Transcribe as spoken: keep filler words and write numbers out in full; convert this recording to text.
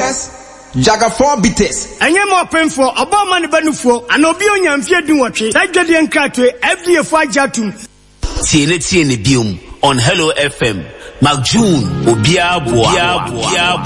Plus Jaga four bitters. Anya mo penfo obo ma ne banufo ana obi onyamfie din wotwe sadwede nkratwe F D A fo ajatum tiene tiene biom on Hello F M Mac June obia boa